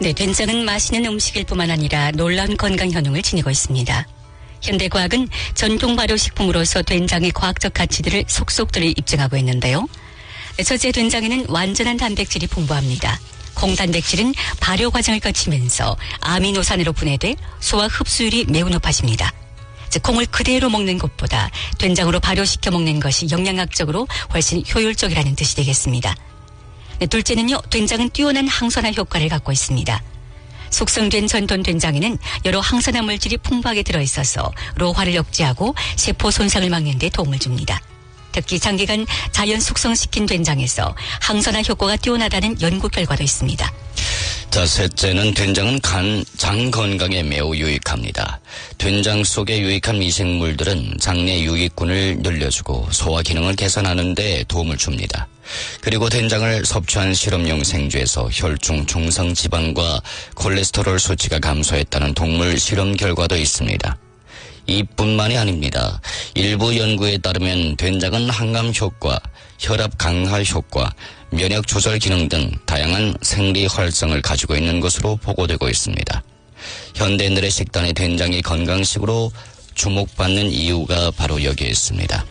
네, 된장은 맛있는 음식일 뿐만 아니라 놀라운 건강 효능을 지니고 있습니다. 현대과학은 전통 발효식품으로서 된장의 과학적 가치들을 속속들이 입증하고 있는데요. 첫째, 된장에는 완전한 단백질이 풍부합니다. 콩단백질은 발효 과정을 거치면서 아미노산으로 분해돼 소화 흡수율이 매우 높아집니다. 즉, 콩을 그대로 먹는 것보다 된장으로 발효시켜 먹는 것이 영양학적으로 훨씬 효율적이라는 뜻이 되겠습니다. 네, 둘째는요, 된장은 뛰어난 항산화 효과를 갖고 있습니다. 숙성된 전통 된장에는 여러 항산화 물질이 풍부하게 들어있어서 로화를 억제하고 세포 손상을 막는 데 도움을 줍니다. 특히 장기간 자연 숙성시킨 된장에서 항산화 효과가 뛰어나다는 연구 결과도 있습니다. 자, 셋째는 된장은 장 건강에 매우 유익합니다. 된장 속에 유익한 미생물들은 장내 유익균을 늘려주고 소화 기능을 개선하는 데 도움을 줍니다. 그리고 된장을 섭취한 실험용 생쥐에서 혈중 중성 지방과 콜레스테롤 수치가 감소했다는 동물 실험 결과도 있습니다. 이뿐만이 아닙니다. 일부 연구에 따르면 된장은 항암 효과, 혈압 강화 효과, 면역 조절 기능 등 다양한 생리 활성을 가지고 있는 것으로 보고되고 있습니다. 현대인들의 식단에 된장이 건강식으로 주목받는 이유가 바로 여기에 있습니다.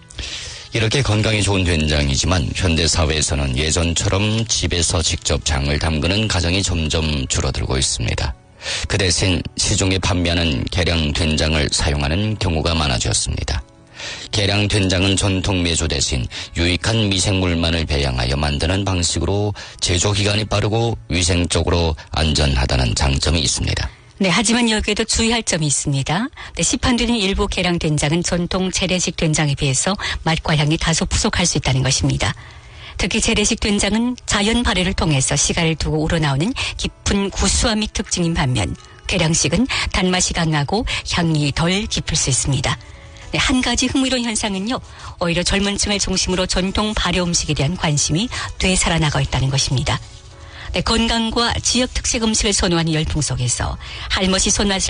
이렇게 건강에 좋은 된장이지만 현대사회에서는 예전처럼 집에서 직접 장을 담그는 가정이 점점 줄어들고 있습니다. 그 대신 시중에 판매하는 계량 된장을 사용하는 경우가 많아졌습니다. 계량 된장은 전통 메조 대신 유익한 미생물만을 배양하여 만드는 방식으로 제조 기간이 빠르고 위생적으로 안전하다는 장점이 있습니다. 네, 하지만 여기에도 주의할 점이 있습니다. 네, 시판되는 일부 계량 된장은 전통 재래식 된장에 비해서 맛과 향이 다소 부족할 수 있다는 것입니다. 특히 재래식 된장은 자연 발효를 통해서 시간을 두고 우러나오는 깊은 구수함이 특징인 반면 계량식은 단맛이 강하고 향이 덜 깊을 수 있습니다. 네, 한 가지 흥미로운 현상은요, 오히려 젊은 층을 중심으로 전통 발효 음식에 대한 관심이 되살아나고 있다는 것입니다. 네, 건강과 지역 특색 음식을 선호하는 열풍 속에서 할머니 손맛을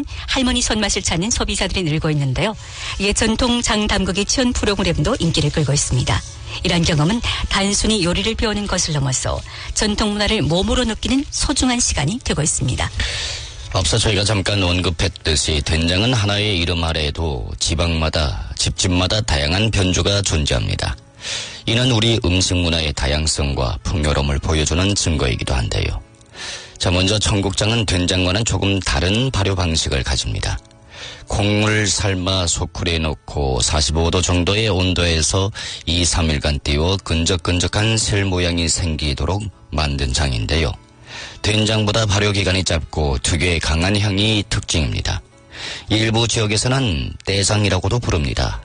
찾는 소비자들이 늘고 있는데요. 이에 전통 장 담그기 체험 프로그램도 인기를 끌고 있습니다. 이런 경험은 단순히 요리를 배우는 것을 넘어서 전통 문화를 몸으로 느끼는 소중한 시간이 되고 있습니다. 앞서 저희가 잠깐 언급했듯이 된장은 하나의 이름 아래에도 지방마다, 집집마다 다양한 변주가 존재합니다. 이는 우리 음식 문화의 다양성과 풍요로움을 보여주는 증거이기도 한데요. 자, 먼저 청국장은 된장과는 조금 다른 발효 방식을 가집니다. 콩을 삶아 소쿠리에 넣고 45도 정도의 온도에서 2, 3일간 띄워 끈적끈적한 셀 모양이 생기도록 만든 장인데요. 된장보다 발효 기간이 짧고 특유의 강한 향이 특징입니다. 일부 지역에서는 떼장이라고도 부릅니다.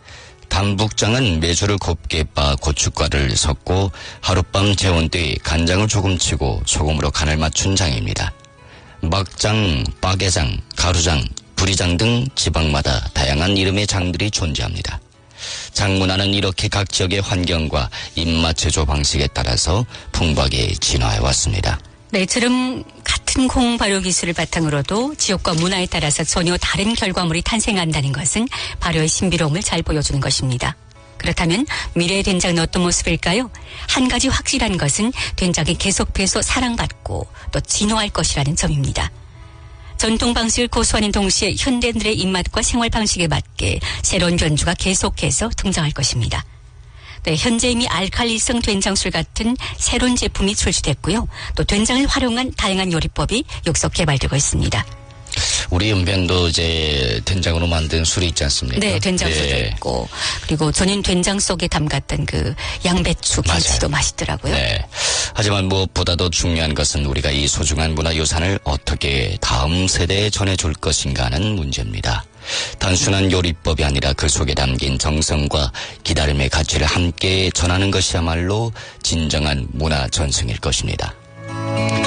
담북장은 메주를 곱게 빻아 고춧가루를 섞고 하룻밤 재운 뒤 간장을 조금 치고 소금으로 간을 맞춘 장입니다. 막장, 빠게장, 가루장, 부리장 등 지방마다 다양한 이름의 장들이 존재합니다. 장문화는 이렇게 각 지역의 환경과 입맛 제조 방식에 따라서 풍부하게 진화해 왔습니다. 네, 이처럼 같은 콩 발효 기술을 바탕으로도 지역과 문화에 따라서 전혀 다른 결과물이 탄생한다는 것은 발효의 신비로움을 잘 보여주는 것입니다. 그렇다면 미래의 된장은 어떤 모습일까요? 한 가지 확실한 것은 된장이 계속해서 사랑받고 또 진화할 것이라는 점입니다. 전통 방식을 고수하는 동시에 현대인들의 입맛과 생활 방식에 맞게 새로운 변주가 계속해서 등장할 것입니다. 네, 현재 이미 알칼리성 된장술 같은 새로운 제품이 출시됐고요. 또 된장을 활용한 다양한 요리법이 육속 개발되고 있습니다. 우리 은변도 이제 된장으로 만든 술이 있지 않습니까? 네, 된장술도 네. 있고, 그리고 저는 된장 속에 담갔던 그 양배추 김치도 맛있더라고요. 네. 하지만 무엇보다도 중요한 것은 우리가 이 소중한 문화유산을 어떻게 다음 세대에 전해줄 것인가 하는 문제입니다. 단순한 요리법이 아니라 그 속에 담긴 정성과 기다림의 가치를 함께 전하는 것이야말로 진정한 문화 전승일 것입니다.